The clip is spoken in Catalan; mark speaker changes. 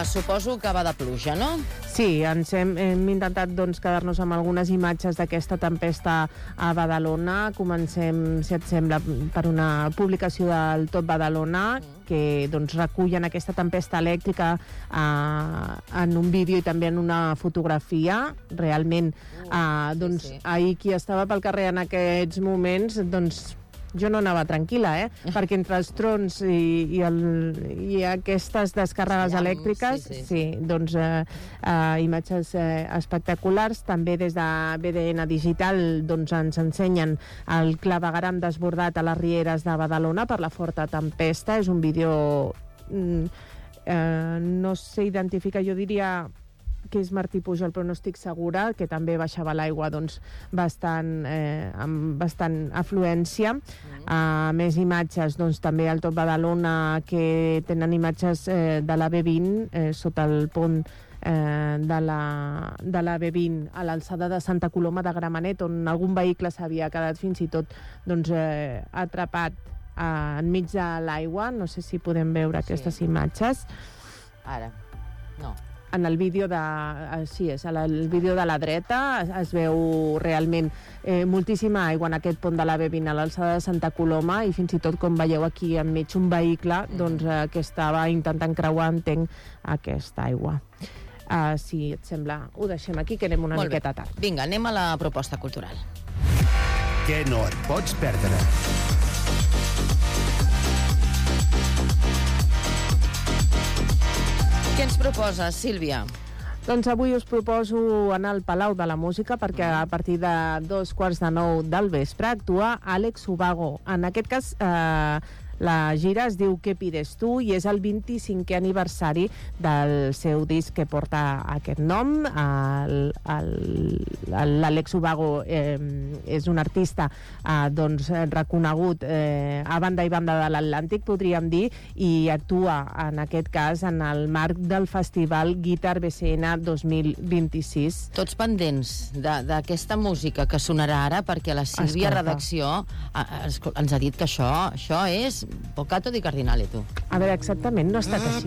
Speaker 1: suposo que va de pluja, no?
Speaker 2: Sí, hem intentat quedar-nos amb algunes imatges d'aquesta tempesta a Badalona. Comencem, si et sembla, per una publicació del Tot Badalona, que recullen aquesta tempesta elèctrica en un vídeo i també en una fotografia. Realment, sí. Ahir qui estava pel carrer en aquests moments, jo no anava tranquil·la, perquè entre els trons i aquestes descàrregues elèctriques, imatges espectaculars. També des de BDN Digital ens ensenyen el clavegueram desbordat a les rieres de Badalona per la forta tempesta. És un vídeo, no sé identificar, jo diria que és Martí Pujol, però no estic segura, que també baixava l'aigua amb bastant afluència. Més imatges, també al Tot Badalona, que tenen imatges de la B20 sota el pont de la B20 a l'alçada de Santa Coloma de Gramenet, on algun vehicle s'havia quedat fins i tot atrapat enmig de l'aigua. No sé si podem veure aquestes imatges.
Speaker 1: Ara, no.
Speaker 2: En el vídeo el vídeo de la dreta es veu realment moltíssima aigua en aquest pont de la B20 a l'alçada de Santa Coloma, i fins i tot, com veieu aquí enmig, un vehicle que estava intentant creuar, entenc, aquesta aigua. Si et sembla, ho deixem aquí, que anem una miqueta tard.
Speaker 1: Vinga, anem a la proposta cultural.
Speaker 3: Què no et pots perdre?
Speaker 1: Què ens proposes, Sílvia?
Speaker 2: Doncs avui us proposo anar al Palau de la Música, perquè a partir de 8:45 del vespre actua Àlex Ubago. En aquest cas, la gira es diu Què pides tu, i és el 25è aniversari del seu disc que porta aquest nom. L'Àlex Ubago és un artista reconegut a banda i banda de l'Atlàntic, podríem dir, i actua en aquest cas en el marc del festival Guitar BCN 2026.
Speaker 1: Tots pendents d'aquesta música que sonarà ara, perquè la Sílvia, redacció, ens ha dit que això és Poccato di Cardinale, tu.
Speaker 2: A veure, exactament, no ha estat així.